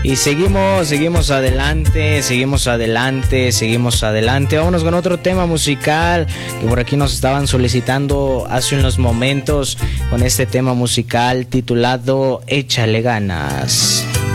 Y seguimos adelante. Vámonos con otro tema musical que por aquí nos estaban solicitando hace unos momentos, con este tema musical titulado Échale ganas.